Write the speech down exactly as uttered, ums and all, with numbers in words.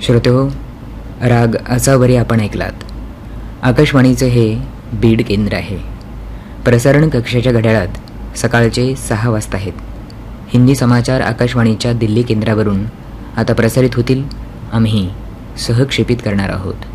श्रोतेहो, राग असावरी आपण ऐकलात. आकाशवाणीचे हे बीड केंद्र आहे. प्रसारण कक्षाच्या घड्याळात सकाळचे सहा वाजता आहेत. हिंदी समाचार आकाशवाणीच्या दिल्ली केंद्रावरून आता प्रसारित होतील. आम्ही सहक्षेपित करणार आहोत.